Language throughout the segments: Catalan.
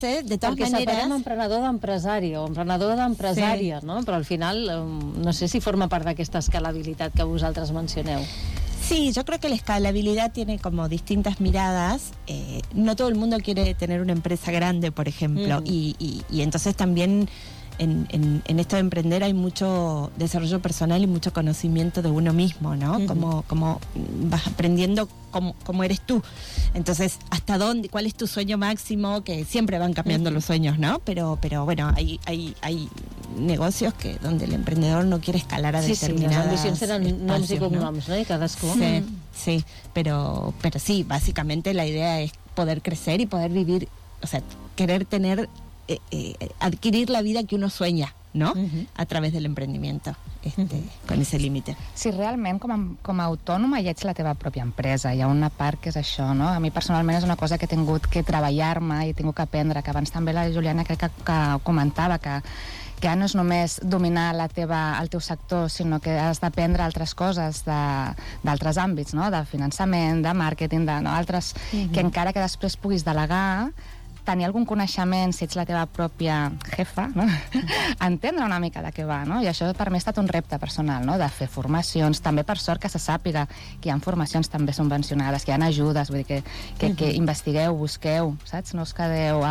De totes perquè maneres... separem emprenedor d'empresari o emprenedor d'empresària, sí. no? Però al final no sé si forma part d'aquesta escalabilitat que vosaltres mencioneu. Sí, yo creo que la escalabilidad tiene como distintas miradas. No todo el mundo quiere tener una empresa grande, por ejemplo, y entonces también en esto de emprender hay mucho desarrollo personal y mucho conocimiento de uno mismo, ¿no? Como vas aprendiendo cómo eres tú. Entonces, hasta dónde, cuál es tu sueño máximo, que siempre van cambiando los sueños, ¿no? Pero bueno, hay negocios que donde el emprendedor no quiere escalar a determinadas ambicions tenen noms i cognoms, ¿no? Y cadascú. Sí, pero sí, básicamente la idea es poder crecer y poder vivir, o sea, querer tener, adquirir la vida que uno sueña, ¿no? A través del emprendimiento, con ese límite. Si realment com a autònoma ja ets la teva pròpia empresa, hi ha una part que és això, no? A mi personalment és una cosa que he tingut que treballar-me i he tingut que aprendre, que abans també la Juliana crec que comentava, que ja no és només dominar el teu sector, sinó que has d'aprendre altres coses d'altres àmbits, no? De finançament, de màrqueting, d'altres, que encara que després puguis delegar, tenir algun coneixement, si ets la teva pròpia jefa, no? Entendre una mica de què va, no? I això per mi ha estat un repte personal, no? De fer formacions, també per sort que se sàpiga que hi ha formacions també subvencionades, que hi ha ajudes, vull dir que investigueu, busqueu, saps? No us quedeu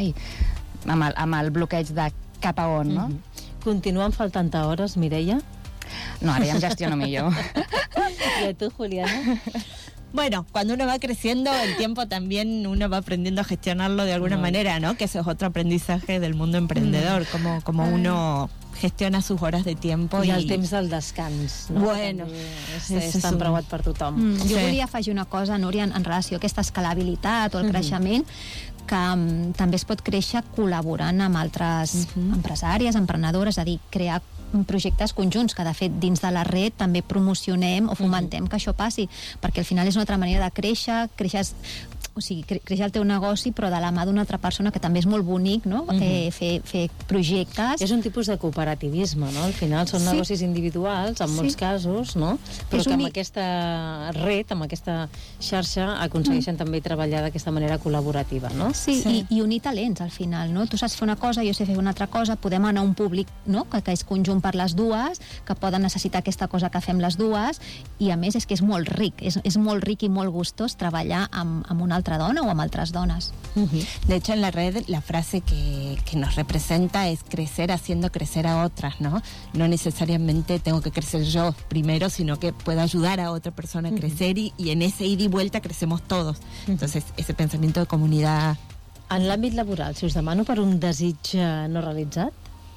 amb el bloqueig de cap a on, no? Continuen faltant hores, Mireia? No, ara ja em gestiono millor. ¿Y a tú, Juliana? Bueno, cuando uno va creciendo, el tiempo también uno va aprendiendo a gestionarlo de alguna manera, ¿no? Que ese es otro aprendizaje del mundo emprendedor, como uno gestiona sus horas de tiempo. I el temps del descans, no? Bueno, és tan preuat per tothom. Jo volia afegir una cosa, Núria, en relació a aquesta escalabilitat o el creixement, que també es pot créixer col·laborant amb altres empresàries, emprenedores, és a dir, crear projectes conjunts, que de fet dins de la red també promocionem o fomentem que això passi, perquè al final és una altra manera de créixer, creix el teu negoci però de la mà d'una altra persona, que també és molt bonic, no? Fer projectes. És un tipus de cooperativisme, no? Al final són negocis individuals, en molts casos, no? Però que amb aquesta red, amb aquesta xarxa, aconsegueixen també treballar d'aquesta manera col·laborativa, no? Sí. I unir talents al final, no? Tu saps fer una cosa, jo sé fer una altra cosa, podem anar a un públic, no? Que és conjunt per les dues, que poden necessitar aquesta cosa que fem les dues, i a més és que és molt ric, és molt ric i molt gustós treballar amb una altra dona o amb altres dones. De hecho, en la red la frase que nos representa es crecer haciendo crecer a otras, ¿no? No necesariamente tengo que crecer yo primero, sino que puedo ayudar a otra persona a crecer y en ese ida y vuelta crecemos todos. Entonces, ese pensamiento de comunidad. En l'àmbit laboral, si us demano per un desig no realitzat?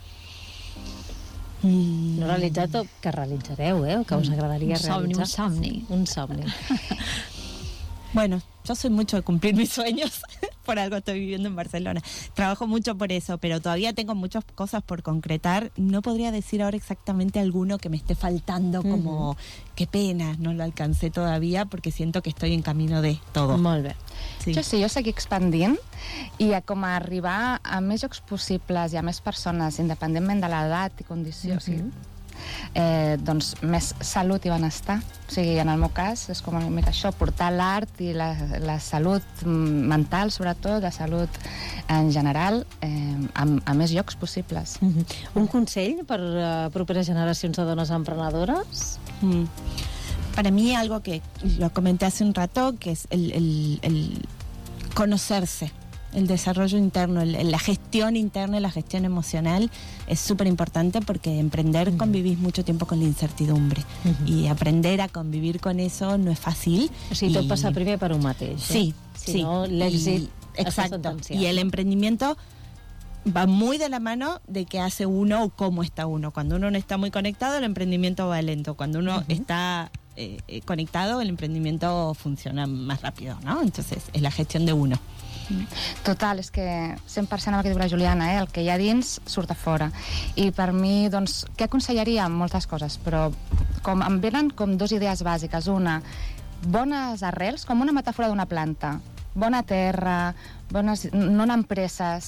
No realitzat o que realitzareu, o que us agradaria realitzar? Un somni. Bueno, yo soy mucho de cumplir mis sueños, por algo estoy viviendo en Barcelona. Trabajo mucho por eso, pero todavía tengo muchas cosas por concretar. No podría decir ahora exactamente alguno que me esté faltando, como qué pena, no lo alcancé todavía, porque siento que estoy en camino de todo. Molt bé. Sí. Jo seguir expandint i com a arribar a més llocs possibles i a més persones, independentment de l'edat i condició, doncs més salut i benestar. O sigui, en el meu cas és com una mica això, portar l'art i la salut mental, sobretot, la salut en general, a més llocs possibles. Un consell per properes generacions de dones emprenedores? Para mí algo que lo comenté hace un rato, que es el conocerse, el desarrollo interno, la gestión interna y la gestión emocional es súper importante, porque emprender convivís mucho tiempo con la incertidumbre y aprender a convivir con eso no es fácil. O sigui, tot passa primer per un mateix. Sí, si no, l'èxit està sentenciat. Y el emprendimiento va muy de la mano de qué hace uno o cómo está uno. Cuando uno no está muy conectado, el emprendimiento va lento. Cuando uno está conectado, el emprendimiento funciona más rápido, ¿no? Entonces, es la gestión de uno. Total, és que 100% amb el que diu la Juliana, el que hi ha dins surt a fora. I per mi, doncs, què aconsellaria? Moltes coses, però em venen com dues idees bàsiques. Una, bones arrels, com una metàfora d'una planta. Bona terra, no anar amb presses,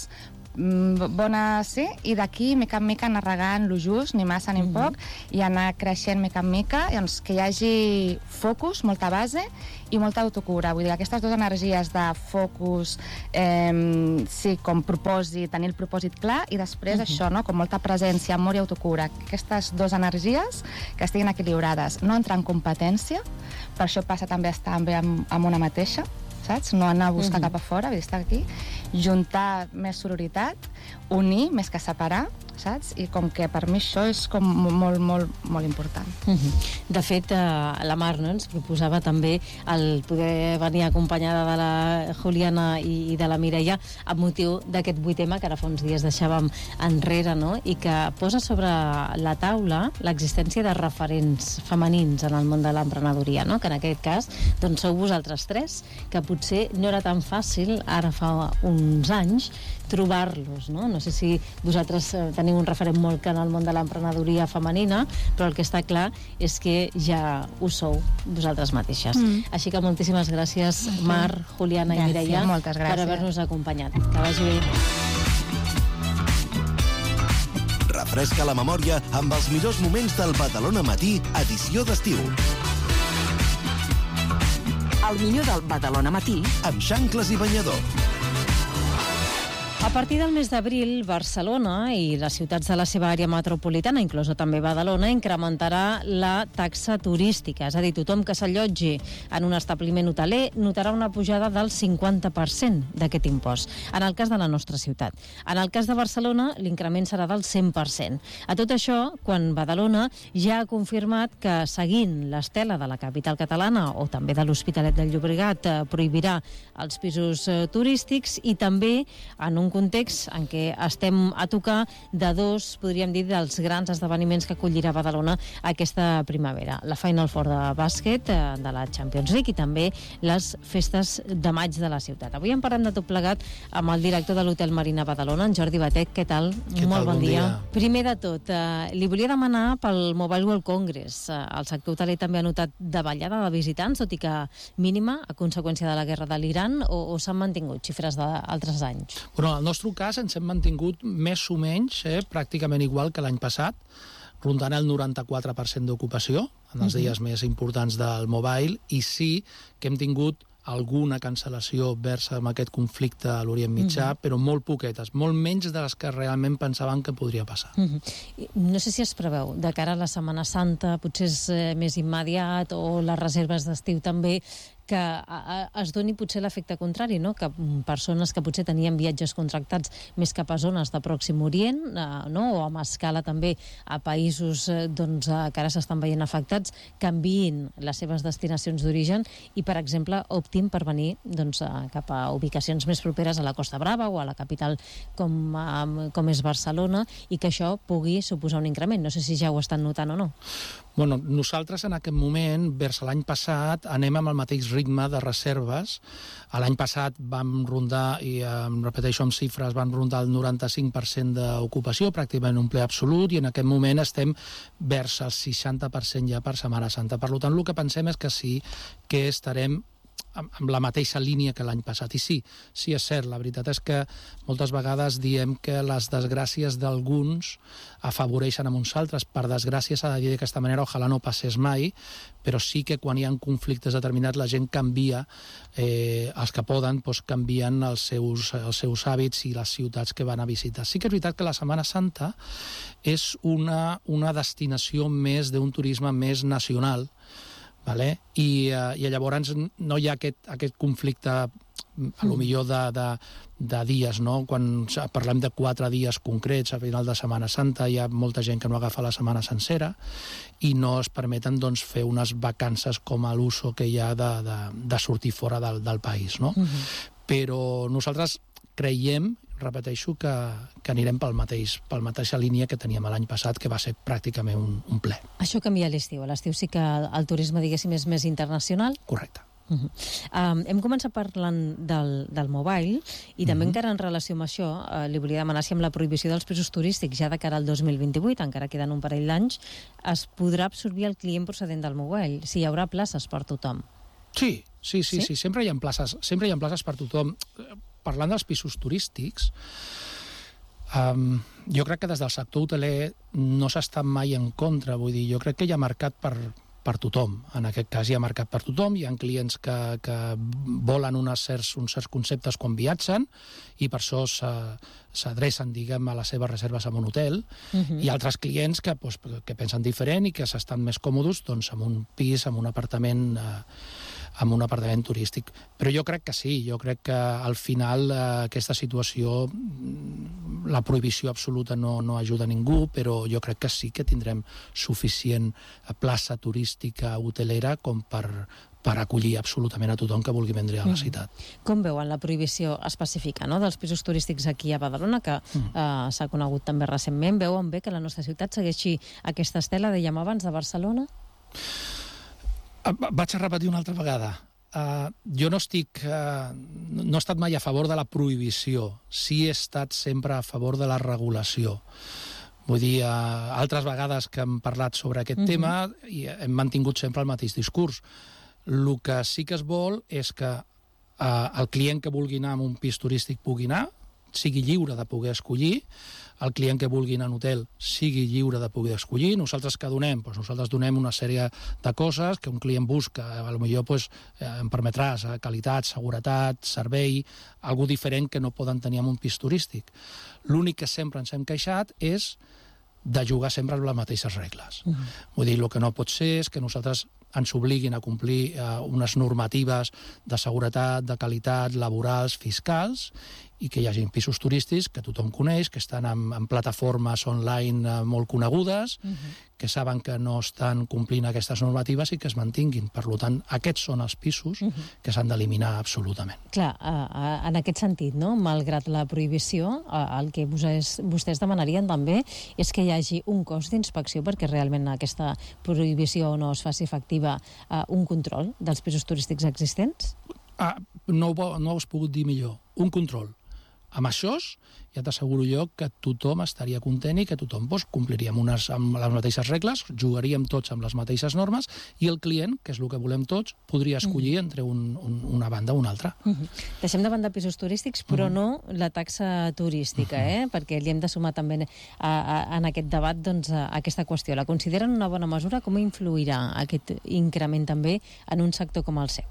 bona, sí, i d'aquí, mica en mica, anar regant lo just, ni massa ni poc, i anar creixent mica en mica, doncs que hi hagi focus, molta base, i molta autocura. Vull dir, aquestes dues energies de focus, sí, com propòsit, tenir el propòsit clar, i després això, no?, com molta presència, amor i autocura. Aquestes dues energies que estiguin equilibrades. No entrar en competència, per això passa també estar bé amb una mateixa, saps? No anar a buscar cap a fora, vull dir, estar aquí, juntar més sororitat, unir més que separar, saps? I com que per mi això és com molt, molt, molt important. De fet, la Mar, no?, ens proposava també el poder venir acompanyada de la Juliana i de la Mireia amb motiu d'aquest 8 tema que ara fa uns dies deixàvem enrere, no?, i que posa sobre la taula l'existència de referents femenins en el món de l'emprenedoria, no?, que en aquest cas doncs sou vosaltres 3, que potser no era tan fàcil ara fa uns anys trobar-los, no? No sé si vosaltres teniu un referent molt clar en el món de l'emprenedoria femenina, però el que està clar és que ja ho sou vosaltres mateixes. Així que moltíssimes gràcies, Mar, Juliana i Mireia, per haver-nos acompanyat. Que vagi bé. Refresca la memòria amb els millors moments del Badalona Matí, edició d'estiu. El millor del Badalona Matí amb xancles i banyador. A partir del mes d'abril, Barcelona i les ciutats de la seva àrea metropolitana, inclosa també Badalona, incrementarà la taxa turística. És a dir, tothom que s'allotgi en un establiment hoteler notarà una pujada del 50% d'aquest impost, en el cas de la nostra ciutat. En el cas de Barcelona, l'increment serà del 100%. A tot això, quan Badalona ja ha confirmat que, seguint l'estela de la capital catalana o també de l'Hospitalet del Llobregat, prohibirà els pisos turístics i també en un context en què estem a tocar de dos, podríem dir, dels grans esdeveniments que acollirà Badalona aquesta primavera. La Final Four de bàsquet de la Champions League i també les festes de maig de la ciutat. Avui en parlem de tot plegat amb el director de l'Hotel Marina Badalona, en Jordi Batet. Què tal? Molt bon dia. Primer de tot, li volia demanar pel Mobile World Congress. El sector hoteler també ha notat davallada de visitants, tot i que mínima, a conseqüència de la guerra de l'Iran, o s'han mantingut xifres d'altres anys? Bueno, en el nostre cas ens hem mantingut més o menys pràcticament igual que l'any passat, rondant el 94% d'ocupació en els dies més importants del Mobile, i sí que hem tingut alguna cancel·lació vers amb aquest conflicte a l'Orient Mitjà, però molt poquetes, molt menys de les que realment pensaven que podria passar. No sé si es preveu, de cara a la Setmana Santa, potser és més immediat, o les reserves d'estiu també, que es doni potser l'efecte contrari, no?, que persones que potser tenien viatges contractats més cap a zones de Pròxim Orient, no?, o amb escala també a països que ara s'estan veient afectats, canviïn les seves destinacions d'origen i, per exemple, optin per venir cap a ubicacions més properes a la Costa Brava o a la capital com és Barcelona, i que això pugui suposar un increment. No sé si ja ho estan notant o no. Bueno, nosaltres en aquest moment, vers l'any passat, anem amb el mateix ritme de reserves. L'any passat vam rondar, i repeteixo amb xifres, vam rondar el 95% d'ocupació, pràcticament un ple absolut, i en aquest moment estem vers el 60% ja per Setmana Santa. Per tant, el que pensem és que sí que estarem amb la mateixa línia que l'any passat. I sí és cert, la veritat és que moltes vegades diem que les desgràcies d'alguns afavoreixen a uns altres. Per desgràcia s'ha de dir d'aquesta manera, ojalà no passés mai, però sí que quan hi ha conflictes determinats la gent canvia, els que poden canvien els seus hàbits i les ciutats que van a visitar. Sí que és veritat que la Setmana Santa és una destinació més d'un turisme més nacional, i llavors no hi ha aquest conflicte a lo millor de dies, no? Quan parlem de 4 dies concrets a final de Setmana Santa, hi ha molta gent que no agafa la setmana sencera i no es permeten fer unes vacances com a l'uso que hi ha de sortir fora del país, no? Però nosaltres creiem, repeteixo, que anirem per la mateixa línia que teníem l'any passat, que va ser pràcticament un ple. Això canvia a l'estiu. A l'estiu sí que el turisme, diguéssim, és més internacional? Correcte. Hem començat parlant del mobile i també encara en relació amb això li volia demanar si amb la prohibició dels pisos turístics ja de cara al 2028, encara queden un parell d'anys, es podrà absorbir el client procedent del mobile, si hi haurà places per tothom. Sí, sempre hi ha places per tothom. Parlant dels pisos turístics, Jo crec que des del sector hoteler no s'ha estat mai en contra, vull dir, jo crec que hi ha mercat per tothom. En aquest cas hi ha mercat per tothom, hi ha clients que volen uns certs conceptes quan viatgen i per això s'adrecen, diguem, a les seves reserves en un hotel, i altres clients que pensen diferent i que s'estan més còmodes en un pis, en un apartament turístic. Però jo crec que sí, jo crec que al final aquesta situació, la prohibició absoluta no ajuda a ningú, però jo crec que sí que tindrem suficient plaça turística hotelera com per acollir absolutament a tothom que vulgui vindre a la ciutat. Com veuen la prohibició específica dels pisos turístics aquí a Badalona, que s'ha conegut també recentment? Veuen bé que la nostra ciutat segueixi aquesta estela, dèiem abans, de Barcelona? Vaig a repetir una altra vegada. Jo no he estat mai a favor de la prohibició. Sí he estat sempre a favor de la regulació. Vull dir, altres vegades que hem parlat sobre aquest tema i hem mantingut sempre el mateix discurs. El que sí que es vol és que el client que vulgui anar a un pis turístic pugui anar, sigui lliure de poder escollir, el client que vulgui anar a un hotel sigui lliure de poder escollir. Nosaltres què donem? Nosaltres donem una sèrie de coses que un client busca. Potser em permetràs qualitat, seguretat, servei, algo diferent que no poden tenir en un pis turístic. L'únic que sempre ens hem queixat és de jugar sempre amb les mateixes regles. Vull dir, el que no pot ser és que nosaltres ens obliguin a complir unes normatives de seguretat, de qualitat, laborals, fiscals, i que hi hagi pisos turístics que tothom coneix, que estan en plataformes online molt conegudes, que saben que no estan complint aquestes normatives i que es mantinguin. Per tant, aquests són els pisos que s'han d'eliminar absolutament. Clar, en aquest sentit, malgrat la prohibició, el que vostès demanarien també és que hi hagi un cos d'inspecció perquè realment aquesta prohibició no es faci efectiva un control dels pisos turístics existents? No ho has pogut dir millor. Un control. Amb això, ja t'asseguro jo que tothom estaria content i que tothom compliríem amb les mateixes regles, jugaríem tots amb les mateixes normes i el client, que és el que volem tots, podria escollir entre una banda o una altra. Deixem de banda pisos turístics, però no la taxa turística, perquè li hem de sumar també en aquest debat aquesta qüestió. La consideren una bona mesura? Com influirà aquest increment també en un sector com el seu?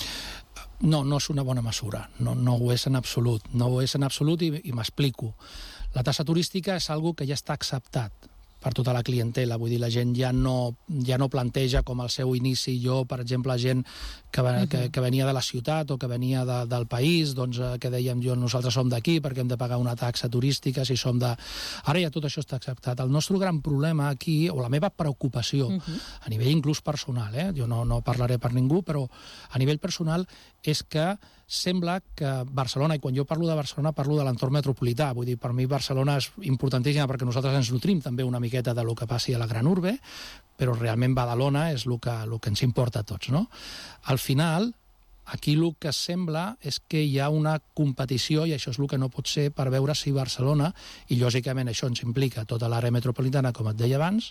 No és una bona mesura, no ho és en absolut. No ho és en absolut i m'explico. La taxa turística és algo que ja està acceptat per tota la clientela, vull dir, la gent ja no planteja com al seu inici per exemple, gent que venia de la ciutat o que venia del país, que dèiem nosaltres som d'aquí perquè hem de pagar una taxa turística, si som de... Ara ja tot això està acceptat. El nostre gran problema aquí, o la meva preocupació, a nivell inclús personal, jo no parlaré per ningú, però a nivell personal és que sembla que Barcelona, i quan jo parlo de Barcelona parlo de l'entorn metropolità, vull dir, per mi Barcelona és importantíssima perquè nosaltres ens nutrim també una miqueta de lo que passi a la gran urbe, però realment Badalona és el que ens importa a tots, no? Al final, aquí el que sembla és que hi ha una competició, i això és el que no pot ser, per veure si Barcelona, i lògicament això ens implica tota l'àrea metropolitana, com et deia abans,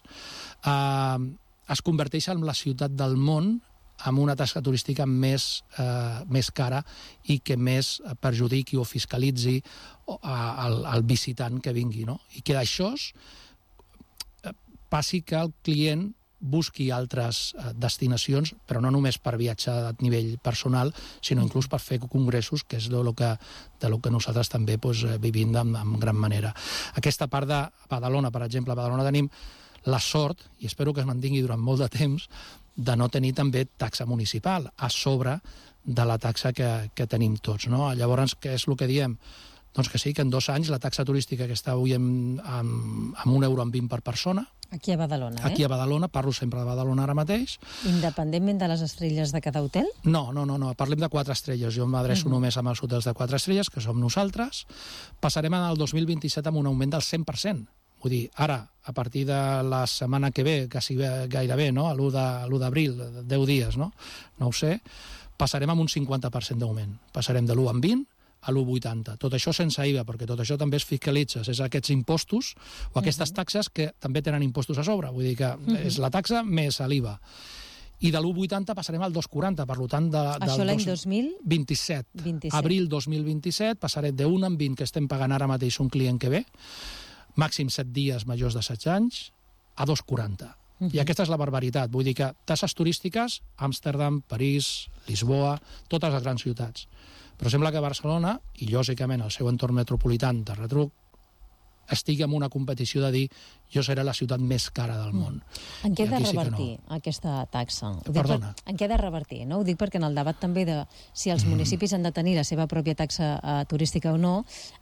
es converteix en la ciutat del món amb una taxa turística més cara i que més perjudiqui o fiscalitzi el visitant que vingui, no? I que això passi que el client busqui altres destinacions, però no només per viatjar a nivell personal, sinó inclús per fer congressos, que és de lo que nosaltres també vivim en gran manera. Aquesta part de Badalona, per exemple, a Badalona tenim la sort, i espero que es mantingui durant molt de temps, de no tenir també taxa municipal a sobre de la taxa que tenim tots, no? Llavors, què és el que diem? Doncs que sí, que en 2 anys la taxa turística que està avui amb €1,20 per persona. Aquí a Badalona, Aquí a Badalona, parlo sempre de Badalona ara mateix. Independentment de les estrelles de cada hotel? No, parlem de 4 estrelles. Jo m'adreço només amb els hotels de 4 estrelles, que som nosaltres. Passarem al 2027 amb un augment del 100%. Vull dir, ara, a partir de la setmana que ve, quasi gairebé, no? L'1 d'abril, 10 dies, no ho sé, passarem amb un 50% d'augment. Passarem de l'1 en 20 a l'1,80. Tot això sense IVA, perquè tot això també es fiscalitza. És aquests impostos o aquestes taxes que també tenen impostos a sobre. Vull dir que és la taxa més l'IVA. I de l'1,80 passarem al 2,40, per tant... Això l'any 2027. Abril 2027, passarem de 1 en 20 que estem pagant ara mateix un client que ve, màxim 7 dies majors de 16 anys, a 2,40. I aquesta és la barbaritat. Vull dir que tasses turístiques, Amsterdam, París, Lisboa, totes les grans ciutats. Però sembla que Barcelona, i lògicament el seu entorn metropolità de retruc, estigui en una competició de dir jo seré la ciutat més cara del món. En què ha de revertir aquesta taxa? Perdona. En què ha de revertir? No? Ho dic perquè en el debat també de si els municipis han de tenir la seva pròpia taxa turística o no,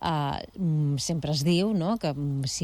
sempre es diu, no?, que si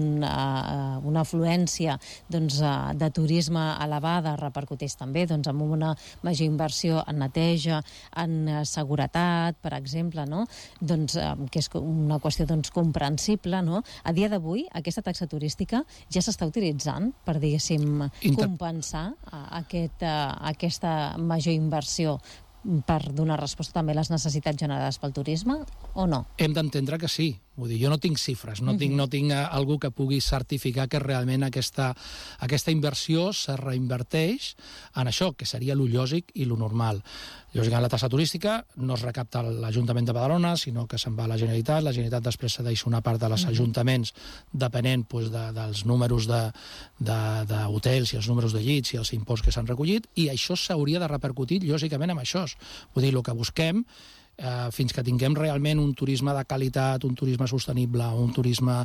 una afluència de turisme elevada repercuteix també amb una major inversió en neteja, en seguretat, per exemple, no?, que és una qüestió comprensible, no? A dia d'avui, aquesta taxa turística ja s'està utilitzant per, diguéssim, compensar aquesta major inversió per donar resposta també a les necessitats generades pel turisme, o no? Hem d'entendre que sí. Vull dir, jo no tinc xifres, no tinc algú que pugui certificar que realment aquesta inversió se reinverteix en això, que seria lo lògic i lo normal. Lògicament, la taxa turística no es recapta a l'Ajuntament de Badalona, sinó que se'n va a la Generalitat després cedeix una part de els ajuntaments, depenent dels números d'hotels i els números de llits i els imposts que s'han recollit, i això s'hauria de repercutir, lògicament, amb això. Vull dir, el que busquem, fins que tinguem realment un turisme de qualitat, un turisme sostenible, un turisme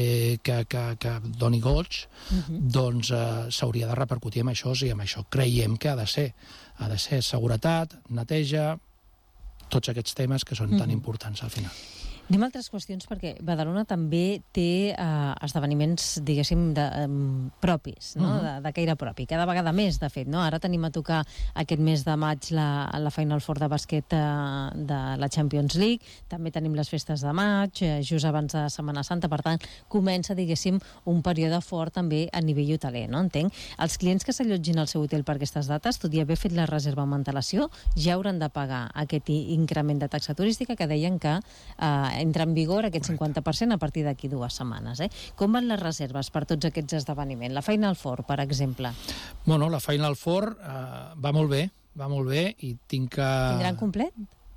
que doni goig, doncs s'hauria de repercutir amb això, i amb això creiem que ha de ser seguretat, neteja, tots aquests temes que són tan importants al final. Anem a altres qüestions, perquè Badalona també té esdeveniments, diguéssim, propis, no? De caire propi, cada vegada més, de fet, no? Ara tenim a tocar aquest mes de maig la Final Four de bàsquet de la Champions League, també tenim les festes de maig, just abans de Setmana Santa, per tant, comença, diguéssim, un període fort també a nivell hoteler, no? Entenc. Els clients que s'allotgin al seu hotel per aquestes dates, tot i haver fet la reserva amb antelació, ja hauran de pagar aquest increment de taxa turística que deien que entra en vigor aquest 50% a partir d'aquí 2 setmanes. Com van les reserves per tots aquests esdeveniments? La Final Four, per exemple. Bueno, la Final Four va molt bé i tinc que... Tindran complet?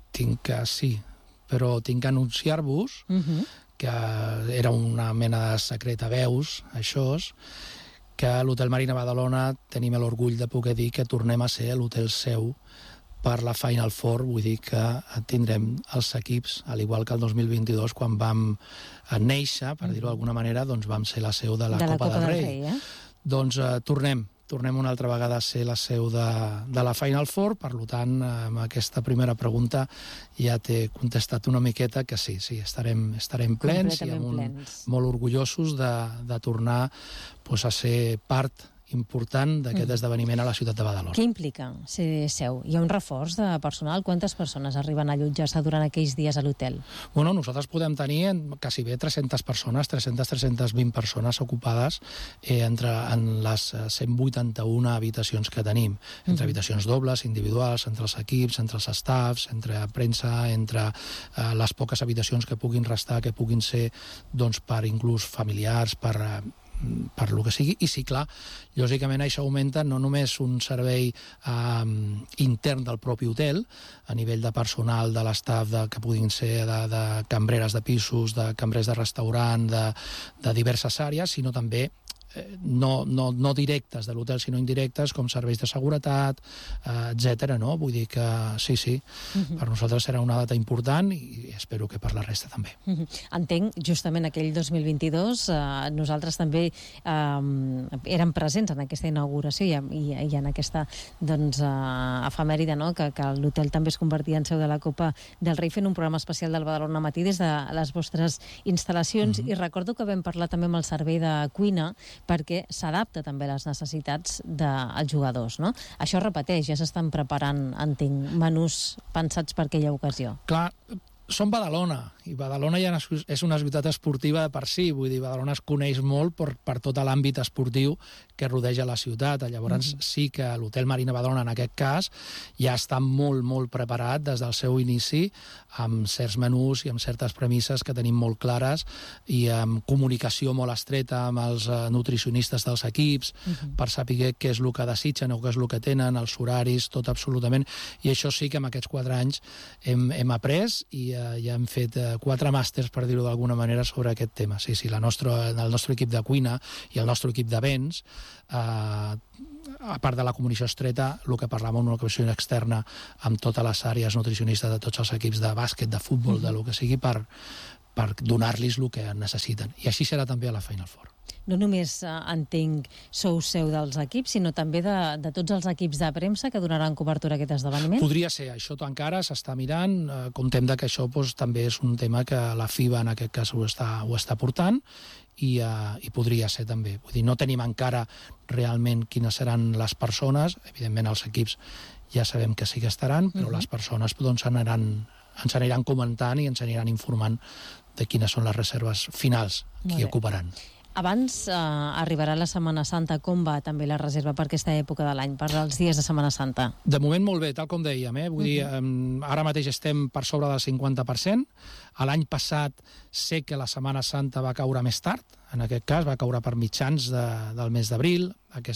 Sí, però tinc que anunciar-vos que era una mena de secret a veus, això, que a l'Hotel Marina Badalona tenim l'orgull de poder dir que tornem a ser l'hotel seu per la Final Four, vull dir que tindrem els equips, al igual que el 2022, quan vam néixer, per dir-ho d'alguna manera, doncs vam ser la seu de la Copa del Rei. Doncs tornem una altra vegada a ser la seu de la Final Four, per tant, amb aquesta primera pregunta ja t'he contestat una miqueta que sí, estarem plens i molt orgullosos de tornar a ser part important d'aquest esdeveniment a la ciutat de Badalona. Què implica ser seu? Hi ha un reforç de personal? Quantes persones arriben a allotjar-se durant aquells dies a l'hotel? Bueno, nosaltres podem tenir quasi bé 300 persones, 320 persones ocupades en les 181 habitacions que tenim, entre habitacions dobles, individuals, entre els equips, entre els staffs, entre premsa, entre les poques habitacions que puguin restar, que puguin ser per inclús familiars, per lo que sigui, i sí, clar, lògicament això augmenta no només un servei intern del propi hotel, a nivell de personal de l'estaf que puguin ser de cambreres de pisos, de cambrers de restaurant, de diverses àrees, sinó també no directes de l'hotel, sinó indirectes, com serveis de seguretat, etc. No? Vull dir que sí, per nosaltres serà una data important i espero que per la resta també. Entenc, justament aquell 2022, nosaltres també érem presents en aquesta inauguració i en aquesta efemèride, no? que l'hotel també es convertia en seu de la Copa del Rei, fent un programa especial del Badalona Matí des de les vostres instal·lacions, i recordo que vam parlar també amb el servei de cuina, perquè s'adapta també a les necessitats dels jugadors, no? Això repeteix, ja s'estan preparant, entenc, menús pensats per aquella ocasió. Clar, Som Badalona, i Badalona ja és una ciutat esportiva per si, vull dir, Badalona es coneix molt per tot l'àmbit esportiu que rodeja la ciutat. Llavors sí que l'Hotel Marina Badalona, en aquest cas, ja està molt, molt preparat des del seu inici, amb certs menús i amb certes premisses que tenim molt clares i amb comunicació molt estreta amb els nutricionistes dels equips per saber què és el que desitgen o què és el que tenen, els horaris, tot absolutament. I això sí que en aquests 4 anys hem après i ja hem fet 4 màsters, per dir-ho d'alguna manera, sobre aquest tema. Sí, el nostre equip de cuina i el nostre equip de vents, a part de la comunicació estreta, el que parlàvem, una comunicació externa amb totes les àrees nutricionistes de tots els equips de bàsquet, de futbol, de lo que sigui, per donar-los el que necessiten. I així serà també a la Final Four. No només, entenc, sou seu dels equips, sinó també de tots els equips de premsa que donaran cobertura a aquest esdeveniment? Podria ser, això encara s'està mirant, comptem que això també és un tema que la FIBA en aquest cas ho està portant i podria ser també. Vull dir, no tenim encara realment quines seran les persones, evidentment els equips ja sabem que sí que estaran, però les persones doncs ens aniran comentant i ens aniran informant de quines són les reserves finals que ocuparan. Abans arribarà la Setmana Santa. Com va també la reserva per aquesta època de l'any, per als dies de Setmana Santa? De moment molt bé, tal com dèiem. Vull dir, ara mateix estem per sobre del 50%. L'any passat sé que la Setmana Santa va caure més tard. En aquest cas va caure per mitjans del mes d'abril.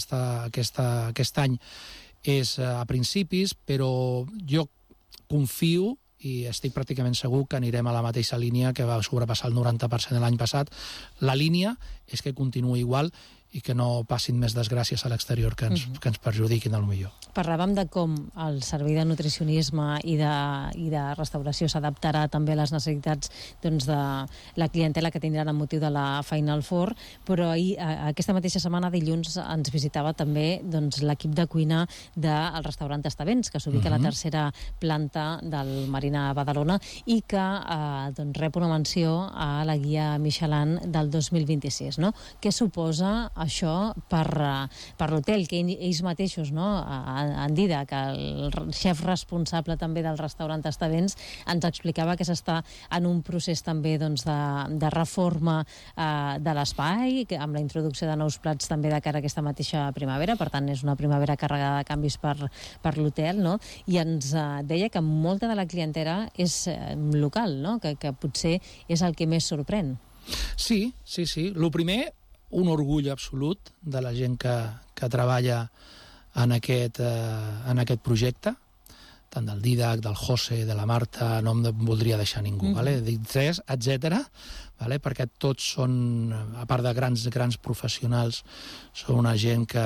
Aquest any és a principis, però jo confio i estic pràcticament segur que anirem a la mateixa línia que va sobrepassar el 90% de l'any passat. La línia és que continuï igual i que no passin més desgràcies a l'exterior que ens perjudiquin a lo millor. Parlàvem de com el servei de nutricionisme i de restauració s'adaptarà també a les necessitats de la clientela que tindran amb motiu de la Final Four, però aquesta mateixa setmana, dilluns, ens visitava també l'equip de cuina del restaurant Estavents, que s'ubica a la tercera planta del Marina Badalona i que rep una menció a la guia Michelin del 2026. Què suposa això per l'hotel, que ells mateixos, en Dida, que el xef responsable també del restaurant Estavents, ens explicava que s'està en un procés també de reforma de l'espai, amb la introducció de nous plats també de cara a aquesta mateixa primavera. Per tant, és una primavera carregada de canvis per l'hotel, i ens deia que molta de la clientela és local, que potser és el que més sorprèn. Sí. El primer, un orgull absolut de la gent que treballa en aquest projecte, tant del Didac, del José, de la Marta, no em voldria deixar ningú, Dic etcètera, perquè tots són, a part de grans professionals, són una gent que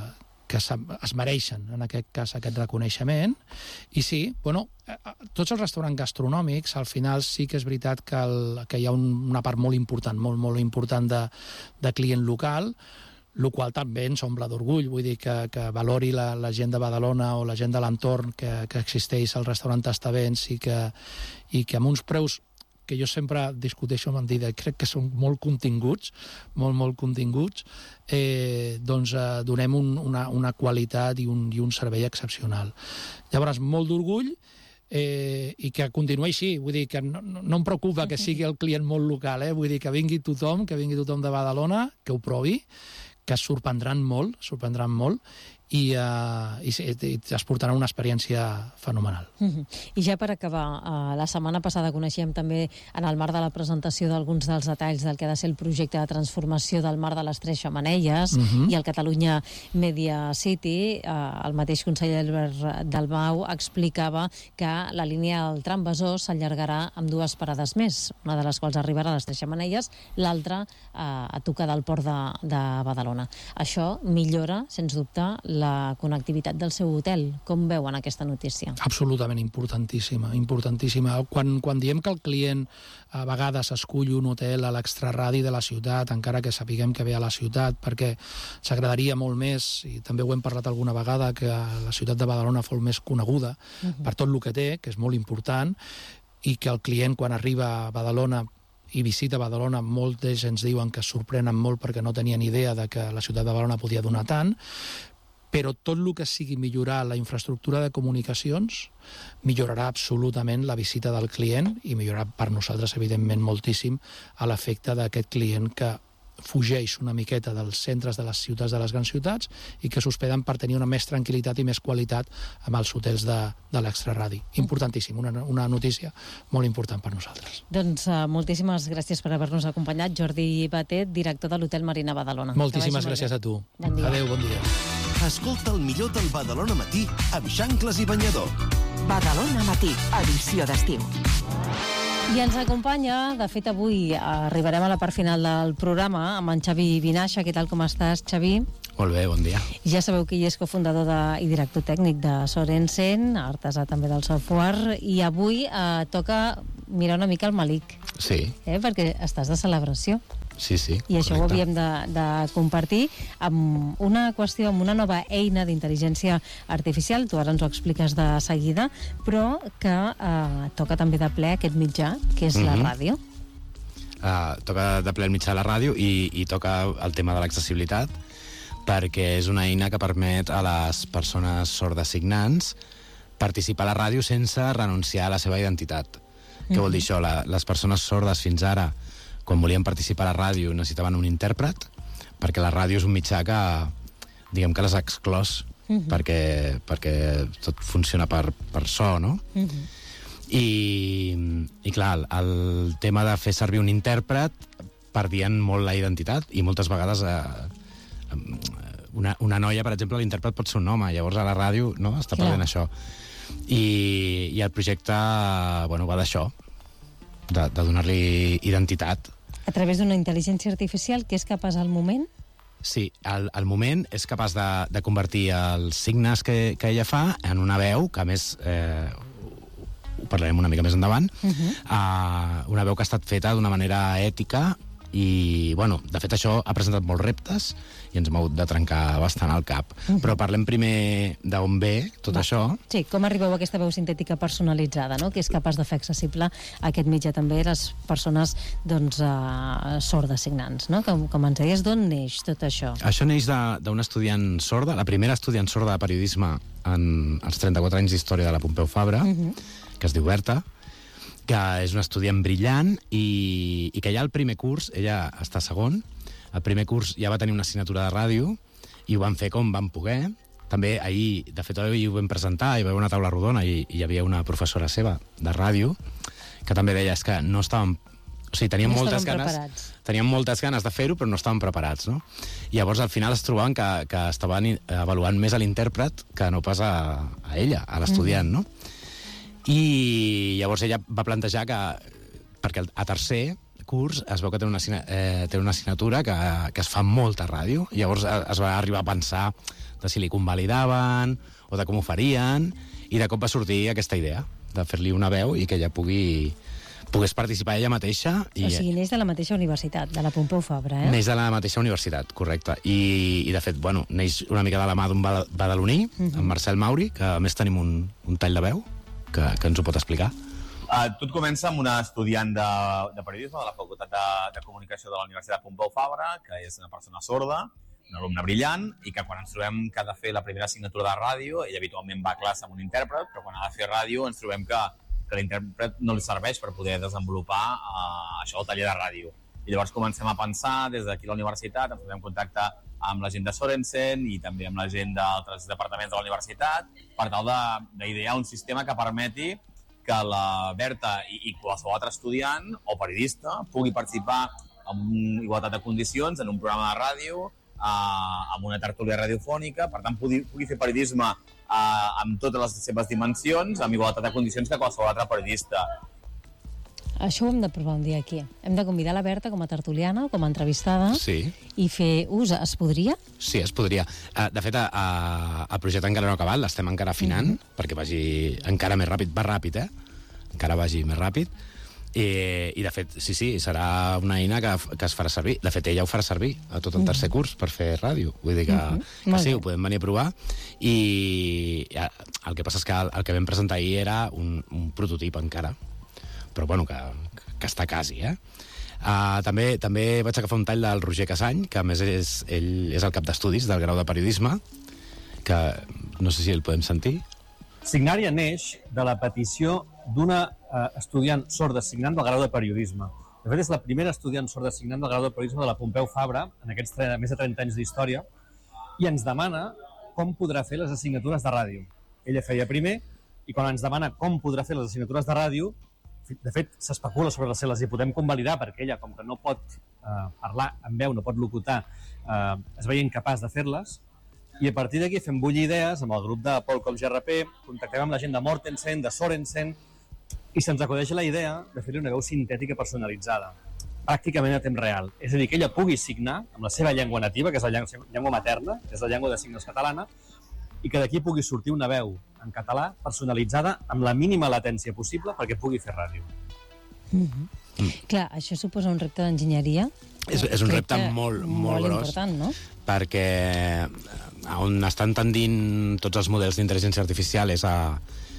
es mereixen, en aquest cas, aquest reconeixement. I sí, tots els restaurants gastronòmics, al final sí que és veritat que hi ha una part molt important, molt important de client local, el qual també ens omple d'orgull. Vull dir que valori la gent de Badalona o la gent de l'entorn que existeix al restaurant Estavents i que amb uns preus que jo sempre discuteixo amb Dida, crec que són molt continguts, molt continguts, donem una qualitat i un servei excepcional. Llavors, molt d'orgull i que continuï així. Vull dir que no em preocupa que sigui el client molt local, vull dir que vingui tothom de Badalona, que ho provi, que es sorprendran molt, i es portarà una experiència fenomenal. I ja per acabar, la setmana passada coneixíem també, en el marc de la presentació d'alguns dels detalls del que ha de ser el projecte de transformació del Mar de les Tres Xemeneies i el Catalunya Media City, el mateix conseller Albert Dalmau explicava que la línia del tram Besòs s'allargarà amb 2 parades més, una de les quals arribarà a les Tres Xemeneies, l'altra a tocar del port de Badalona. Això millora, sens dubte, la connectivitat del seu hotel. Com veuen aquesta notícia? Absolutament importantíssima. Quan diem que el client a vegades escull un hotel a l'extraradi de la ciutat, encara que sapiguem que ve a la ciutat, perquè s'agradaria molt més, i també ho hem parlat alguna vegada, que la ciutat de Badalona fos més coneguda per tot el que té, que és molt important, i que el client, quan arriba a Badalona i visita Badalona, molts ens diuen que es sorprenen molt perquè no tenien idea de que la ciutat de Badalona podia donar tant, però tot el que sigui millorar la infraestructura de comunicacions millorarà absolutament la visita del client i millorarà per nosaltres, evidentment, moltíssim a l'efecte d'aquest client que fugeix una miqueta dels centres de les ciutats, de les grans ciutats, i que s'hospeden per tenir una més tranquil·litat i més qualitat amb els hotels de l'extraradi. Importantíssim, una notícia molt important per nosaltres. Doncs moltíssimes gràcies per haver-nos acompanyat, Jordi Batet, director de l'Hotel Marina Badalona. Moltíssimes gràcies a tu. Bon dia. Adéu, bon dia. Escolta el millor del Badalona Matí amb Xancles i Banyador. Badalona Matí, edició d'estiu. I ens acompanya, de fet avui arribarem a la part final del programa amb en Xavi Vinaixa. Què tal, com estàs, Xavi? Molt bé, bon dia. Ja sabeu que ell és cofundador i director tècnic de Sorensen, artesà també del software, i avui toca mirar una mica el Malik. Sí. Perquè estàs de celebració. Sí, I això ho havíem de compartir amb una qüestió, amb una nova eina d'intel·ligència artificial, tu ara ens ho expliques de seguida, però que toca també de ple aquest mitjà, que és la ràdio. Toca de ple el mitjà de la ràdio i toca el tema de l'accessibilitat, perquè és una eina que permet a les persones sordesignants participar a la ràdio sense renunciar a la seva identitat. Què vol dir això? Les persones sordes fins ara, quan volien participar a la ràdio, necessitaven un intèrpret, perquè la ràdio és un mitjà que, diguem que les ha exclòs, perquè tot funciona per so, no? I clar, el tema de fer servir un intèrpret perdien molt la identitat, i moltes vegades una noia, per exemple, l'intèrpret pot ser un home, llavors a la ràdio està perdent això. I el projecte va d'això, de donar-li identitat. A través d'una intel·ligència artificial que és capaç al moment? Sí, al moment és capaç de convertir els signes que ella fa en una veu, que a més ho parlarem una mica més endavant, una veu que ha estat feta d'una manera ètica i, de fet, això ha presentat molts reptes i ens hem hagut de trencar bastant el cap. Però parlem primer d'on ve tot això. Sí, com arribeu a aquesta veu sintètica personalitzada, no?, que és capaç de fer accessible aquest mitjà també a les persones sordesignants, no? Com ens deies, d'on neix tot això? Això neix d'un estudiant sorda, la primera estudiant sorda de periodisme en els 34 anys d'història de la Pompeu Fabra, que es diu Berta, que és una estudiant brillant i que ja al primer curs, ella està a segon, al primer curs ja va tenir una assignatura de ràdio i ho van fer com van poder. També ahir, de fet, ahir ho vam presentar, hi va haver una taula rodona i hi havia una professora seva de ràdio que també deia que no estàvem... O sigui, tenien moltes ganes de fer-ho, però no estaven preparats, no? I llavors, al final, es trobaven que estaven avaluant més a l'intèrpret que no pas a ella, a l'estudiant, no? I llavors ella va plantejar que, perquè a tercer curs es veu que té una assignatura que es fa molta ràdio, i llavors es va arribar a pensar de si li convalidaven o de com ho farien, i de cop va sortir aquesta idea de fer-li una veu i que ella pogués participar ella mateixa. O sigui, neix de la mateixa universitat, de la Pompeu Fabra, Neix de la mateixa universitat, correcte. I de fet, neix una mica de la mà d'un badaloní, en Marcel Mauri, que a més tenim un tall de veu, que ens ho pot explicar. Tot comença amb una estudiant de periodisme de la Facultat de Comunicació de la Universitat Pompeu Fabra, que és una persona sorda, una alumna brillant, i que quan ens trobem que ha de fer la primera assignatura de ràdio, ella habitualment va a classe amb un intèrpret, però quan ha de fer ràdio ens trobem que l'intèrpret no li serveix per poder desenvolupar això, el taller de ràdio. I llavors comencem a pensar, des d'aquí a la universitat, ens posem en contacte amb la gent de Sorensen i també amb la gent d'altres departaments de la universitat, per tal d'idear un sistema que permeti que la Berta i qualsevol altre estudiant o periodista pugui participar en igualtat de condicions en un programa de ràdio, amb una tertúlia radiofònica, per tant pugui fer periodisme amb totes les seves dimensions, amb igualtat de condicions que qualsevol altre periodista. Això ho hem de provar un dia aquí. Hem de convidar la Berta com a tertuliana, com a entrevistada, i fer ús. Es podria? Sí, es podria. De fet, el projecte encara no ha acabat, l'estem encara afinant, perquè vagi encara més ràpid. Va ràpid, encara vagi més ràpid. I de fet, sí, serà una eina que es farà servir. De fet, ella ho farà servir a tot el tercer curs per fer ràdio. Vull dir que sí, ho podem venir a provar. I el que passa és que el que vam presentar ahir era un prototip encara, però que està quasi, També vaig agafar un tall del Roger Casany, que a més ell és el cap d'estudis del grau de periodisme, que no sé si el podem sentir. Signària neix de la petició d'una estudiant sorda signant del grau de periodisme. De fet, és la primera estudiant sorda signant del grau de periodisme de la Pompeu Fabra en aquests més de 30 anys d'història i ens demana com podrà fer les assignatures de ràdio. Ella feia primer i quan ens demana com podrà fer les assignatures de ràdio, de fet, s'especula sobre les hi podem convalidar perquè ella, com que no pot parlar amb veu, no pot locutar, es veia incapaç de fer-les. I a partir d'aquí fem bullir idees amb el grup de Polcom GRP, contactem amb la gent de Mortensen, de Sorensen, i se'ns acudeix la idea de fer-li una veu sintètica personalitzada, pràcticament a temps real. És a dir, que ella pugui signar amb la seva llengua nativa, que és la llengua materna, que és la llengua de signes catalana, i que d'aquí pugui sortir una veu en català personalitzada amb la mínima latència possible perquè pugui fer ràdio. Clar, això suposa un repte d'enginyeria. És un repte molt gros, important, no? Perquè on estan tendint tots els models d'intel·ligència artificial és a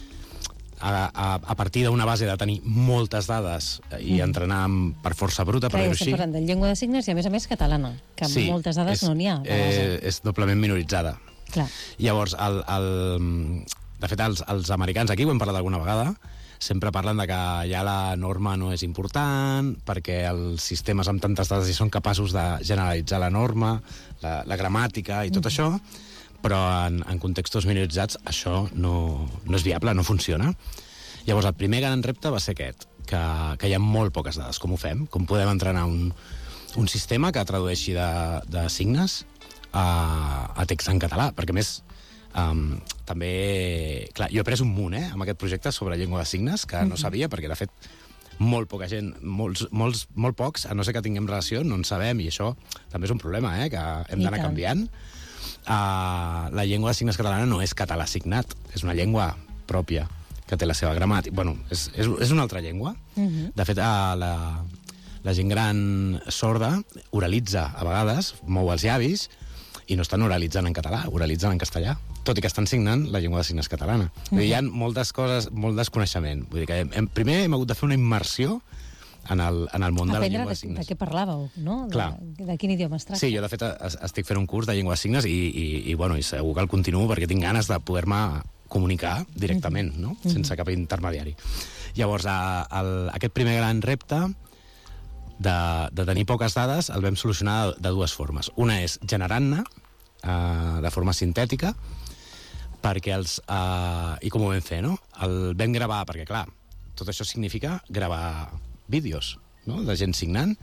partir d'una base de tenir moltes dades i entrenar per força bruta, per dir-ho així. Estem parlant de llengua de signes i, a més catalana, que amb moltes dades no n'hi ha. És doblement minoritzada. Clar. Llavors, de fet, els americans, aquí ho hem parlat alguna vegada, sempre parlen de que ja la norma no és important, perquè els sistemes amb tantes dades ja són capaços de generalitzar la norma, la gramàtica i tot això, però en contextos minoritzats això no és viable, no funciona. Llavors, el primer gran repte va ser aquest, que hi ha molt poques dades. Com ho fem? Com podem entrenar un sistema que tradueixi de signes a text en català? Perquè, a més, també... Clar, jo he après un munt, amb aquest projecte sobre llengua de signes, que no sabia, perquè, de fet, molt poca gent, molt pocs, a no ser que tinguem relació, no en sabem, i això també és un problema, que hem d'anar canviant. La llengua de signes catalana no és català signat, és una llengua pròpia, que té la seva gramàtica. Bueno, és una altra llengua. De fet, la gent gran sorda oralitza a vegades, mou els llavis, i no estan oralitzant en català, oralitzen en castellà, tot i que estan signant la llengua de signes catalana. Hi ha moltes coses, molt desconeixement. Vull dir que primer hem hagut de fer una immersió en el món de la llengua de signes. De què parlàveu, no? Clar. De quin idioma es tracta? Sí, jo de fet estic fent un curs de llengua de signes i segur que el continuo perquè tinc ganes de poder-me comunicar directament, no? Sense cap intermediari. Llavors, aquest primer gran repte de tenir poques dades el vam solucionar de dues formes. Una és generant-ne de forma sintètica, perquè i com ho vam fer, no? El vam gravar, perquè clar, tot això significa gravar vídeos, no?, de gent signant,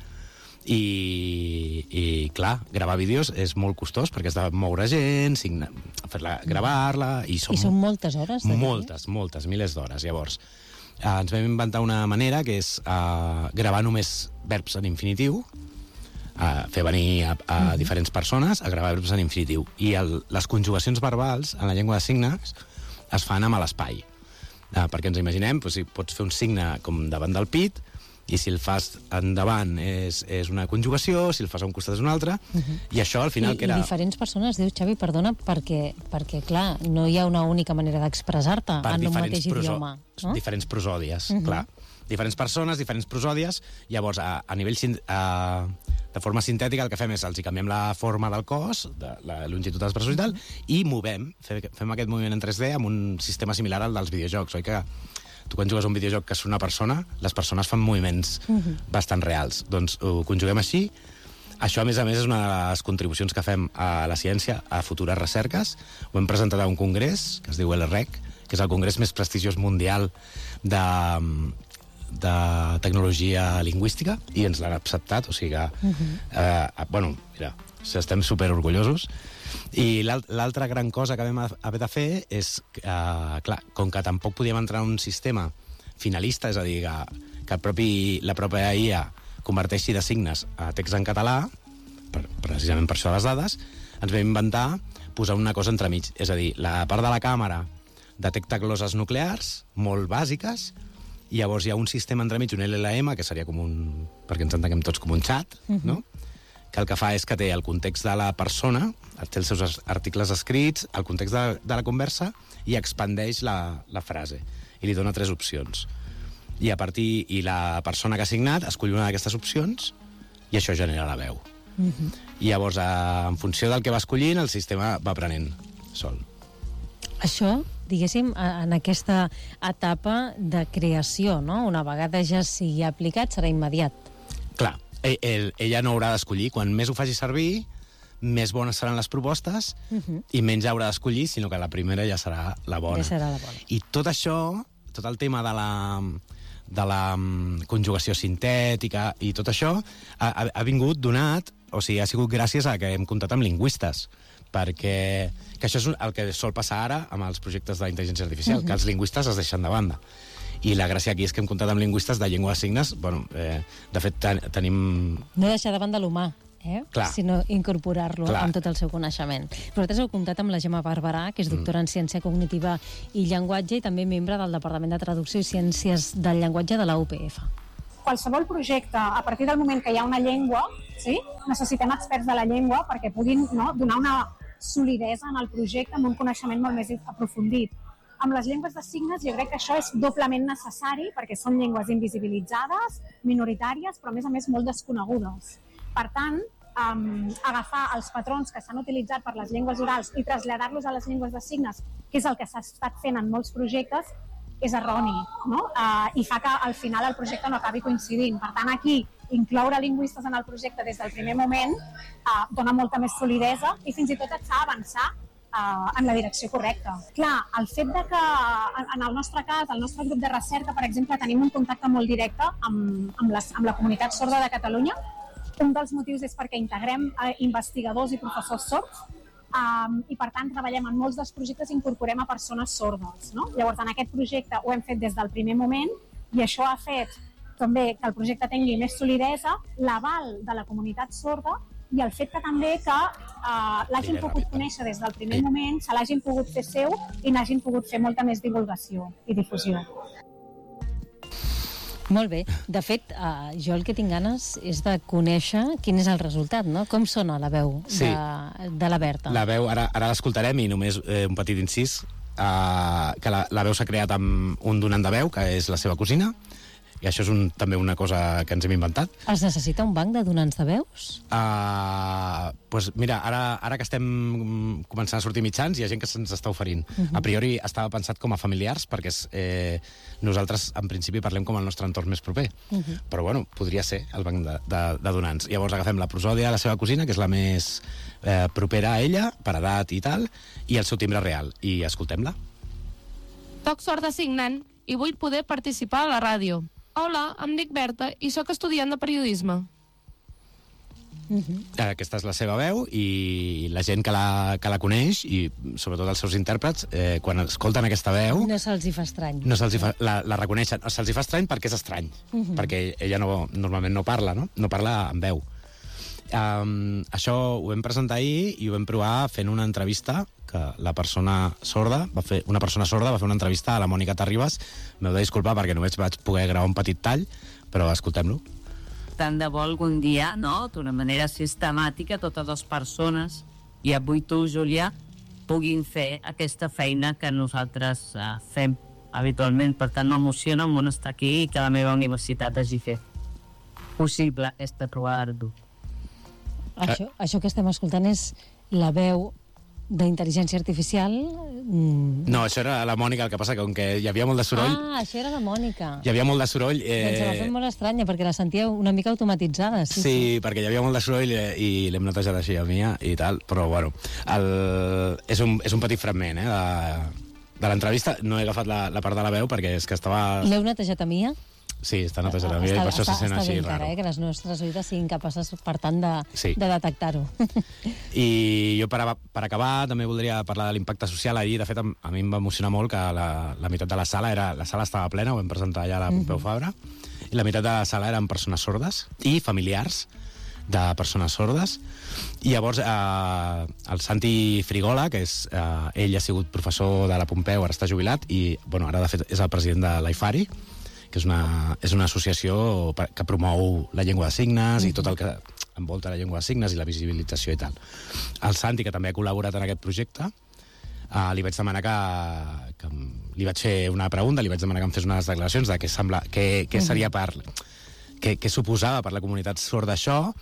i clar, gravar vídeos és molt costós, perquè has de moure gent, fer-la, gravar-la, i són moltes hores? Moltes, milers d'hores. Llavors, ens vam inventar una manera que és gravar només verbs en infinitiu, fer venir a diferents persones a gravar verbs en infinitiu. I les conjugacions verbals en la llengua de signes es fan amb l'espai. Perquè ens imaginem, si pots fer un signe com davant del pit, i si el fas endavant és una conjugació, si el fas a un costat és una altra, i això al final que era... I diferents persones, dius, Xavi, perdona, perquè clar, no hi ha una única manera d'expressar-te en un mateix idioma. Diferents prosòdies, clar. Diferents persones, diferents prosòdies, llavors a nivell de forma sintètica el que fem és els hi canviem la forma del cos, de la longitud dels braços i tal, i fem aquest moviment en 3D amb un sistema similar al dels videojocs, oi que... Tu quan jugues a un videojoc que és una persona, les persones fan moviments bastant reals. Doncs ho conjuguem així. Això, a més, és una de les contribucions que fem a la ciència, a futures recerques. Ho hem presentat a un congrés, que es diu LREC, que és el congrés més prestigiós mundial de tecnologia lingüística, i ens l'han acceptat, o sigui que... mira, estem superorgullosos. I l'altra gran cosa que vam haver de fer és, clar, com que tampoc podíem entrar en un sistema finalista, és a dir, que la pròpia IA converteixi de signes a text en català, precisament per això les dades, ens vam inventar posar una cosa entremig. És a dir, la part de la càmera detecta gloses nuclears, molt bàsiques, i llavors hi ha un sistema entremig, un LLM, que seria com perquè ens entenguem tots, com un xat, no?, que el que fa és que té el context de la persona, té els seus articles escrits, el context de la conversa, i expandeix la frase. I li dona 3 opcions. I la persona que ha signat escull una d'aquestes opcions, i això genera la veu. I llavors, en funció del que va escollint, el sistema va aprenent sol. Això, diguéssim, en aquesta etapa de creació, no? Una vegada ja sigui aplicat, serà immediat. Clar, ella no haurà d'escollir. Quan més ho faci servir, més bones seran les propostes i menys haurà d'escollir, sinó que la primera ja serà la bona. Ja serà la bona. I tot això, tot el tema de la conjugació sintètica i tot això, ha vingut donat, o sigui, ha sigut gràcies a que hem comptat amb lingüistes, perquè que això és el que sol passar ara amb els projectes de la intel·ligència artificial, que els lingüistes es deixen de banda. I la gràcia aquí és que hem comptat amb lingüistes de llengua de signes. Bueno, de fet, tenim... No deixar de banda l'humà, sinó incorporar-lo amb tot el seu coneixement. Vosaltres heu comptat amb la Gemma Barberà, que és doctora en Ciència Cognitiva i Llenguatge i també membre del Departament de Traducció i Ciències del Llenguatge de la UPF. Qualsevol projecte, a partir del moment que hi ha una llengua, necessitem experts de la llengua perquè puguin donar una solidesa en el projecte amb un coneixement molt més aprofundit. Amb les llengües de signes jo crec que això és doblement necessari perquè són llengües invisibilitzades, minoritàries, però a més molt desconegudes. Per tant, agafar els patrons que s'han utilitzat per les llengües orals i traslladar-los a les llengües de signes, que és el que s'ha estat fent en molts projectes, és erroni, no? I fa que al final el projecte no acabi coincidint. Per tant, aquí, incloure lingüistes en el projecte des del primer moment dona molta més solidesa i fins i tot et fa avançar en la direcció correcta. Clar, el fet de que, en el nostre cas, el nostre grup de recerca, per exemple, tenim un contacte molt directe amb la comunitat sorda de Catalunya. Un dels motius és perquè integrem investigadors i professors sords i, per tant, treballem en molts dels projectes i incorporem a persones sordes. No? Llavors, en aquest projecte ho hem fet des del primer moment i això ha fet també que el projecte tingui més solidesa, l'aval de la comunitat sorda i el fet que també que l'hagin pogut conèixer des del primer moment, se l'hagin pogut fer seu i n'hagin pogut fer molta més divulgació i difusió. Molt bé. De fet, jo el que tinc ganes és de conèixer quin és el resultat, no? Com sona la veu de la Berta? La veu, ara l'escoltarem i només un petit incís, que la veu s'ha creat amb un donant de veu, que és la seva cosina, i això és també una cosa que ens hem inventat. Es necessita un banc de donants de veus? Pues mira, ara que estem començant a sortir mitjans, hi ha gent que se'ns està oferint. A priori estava pensat com a familiars, perquè nosaltres, en principi, parlem com el nostre entorn més proper. Però, bueno, podria ser el banc de donants. Llavors agafem la prosòdia, la seva cosina, que és la més propera a ella, per edat i tal, i el seu timbre real. I escoltem-la. Soc sorda signant i vull poder participar a la ràdio. Hola, em dic Berta i sóc estudiant de periodisme. Aquesta és la seva veu i la gent que la coneix i sobretot els seus intèrprets, quan escolten aquesta veu... No se'ls hi fa estrany. No se'ls hi fa, la reconeixen. Se'ls hi fa estrany perquè és estrany, perquè ella normalment no parla, no? No parla amb veu. Això ho vam presentar ahir i ho vam provar fent una entrevista que una persona sorda va fer una entrevista a la Mònica Terribas. M'heu de disculpar perquè només vaig poder gravar un petit tall, però escoltem-lo. Tant de bo algun dia, no?, d'una manera sistemàtica, totes les persones, i avui tu, Julià, puguin fer aquesta feina que nosaltres fem habitualment. Per tant, m'emociona molt estar aquí i que la meva universitat hagi fet possible aquesta provar-ho. Això que estem escoltant és la veu d'intel·ligència artificial? No, això era la Mònica, el que passa que com que hi havia molt de soroll... Això era la Mònica. Hi havia molt de soroll... Doncs se m'ha fet molt estranya, perquè la sentia una mica automatitzada. Sí, perquè hi havia molt de soroll i l'hem netejat així a Mia i tal, però bueno, és un petit fragment de l'entrevista. No he agafat la part de la veu perquè és que estava... L'heu netejat a Mia? Sí, està netejat a Mia i per això se sent així raro. Que les nostres oïdes siguin capaces, per tant, de detectar-ho. I jo, per acabar, també voldria parlar de l'impacte social. Ahir, de fet, a mi em va emocionar molt que la meitat de la sala estava plena, ho vam presentar allà a la Pompeu Fabra, i la meitat de la sala eren persones sordes i familiars de persones sordes. I llavors el Santi Frigola, que ell ha sigut professor de la Pompeu, ara està jubilat, i ara, de fet, és el president de l'AIFARI, que és una associació que promou la llengua de signes i tot el que envolta la llengua de signes i la visibilització i tal. El Santi, que també ha col·laborat en aquest projecte, li vaig demanar que li vaig fer una pregunta, li vaig demanar que em fes unes declaracions de què seria què suposava per la comunitat sorda això,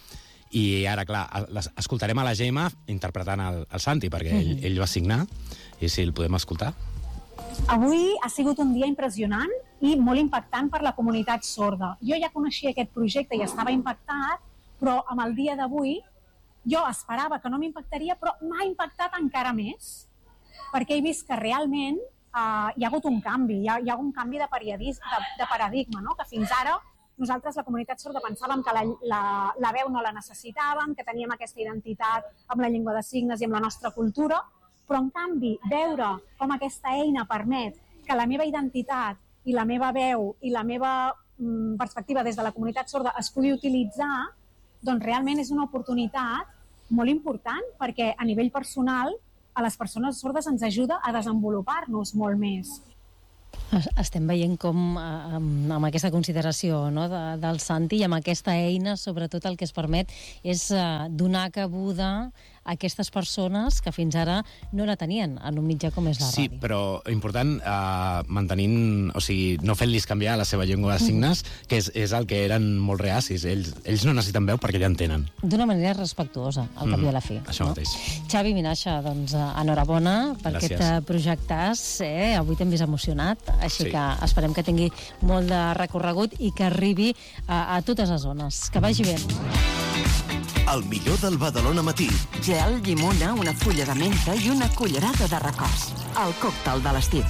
I ara, clar, escoltarem a la Gemma interpretant el Santi, perquè ell va signar, i si el podem escoltar. Avui ha sigut un dia impressionant i molt impactant per la comunitat sorda. Jo ja coneixia aquest projecte i estava impactat, però amb el dia d'avui jo esperava que no m'impactaria, però m'ha impactat encara més, perquè he vist que realment hi ha hagut un canvi, hi ha hagut un canvi de paradigma, no? Que fins ara nosaltres, la comunitat sorda, pensàvem que la veu no la necessitàvem, que teníem aquesta identitat amb la llengua de signes i amb la nostra cultura, però en canvi veure com aquesta eina permet que la meva identitat i la meva veu i la meva perspectiva des de la comunitat sorda es pugui utilitzar, doncs realment és una oportunitat molt important perquè a nivell personal a les persones sordes ens ajuda a desenvolupar-nos molt més. Estem veient com amb aquesta consideració, no, del Santi i amb aquesta eina, sobretot el que es permet és donar cabuda a aquestes persones que fins ara no la tenien en un mitjà com és la ràdio. Sí, però important mantenint, o sigui, no fent-los canviar la seva llengua de signes, que és el que eren molt reacis. Ells no necessiten veu perquè ja en tenen. D'una manera respectuosa, al cap i a la fi. Això mateix. Xavi Vinaixa, doncs enhorabona per aquest projectàs. Avui t'hem vist emocionat, així que esperem que tingui molt de recorregut i que arribi a totes les zones. Que vagi bé. El millor del Badalona Matí. Gel, llimona, una fulla de menta i una cullerada de records. El còctel de l'estiu.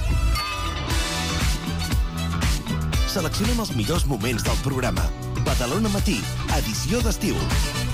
Seleccionem els millors moments del programa. Badalona Matí, edició d'estiu.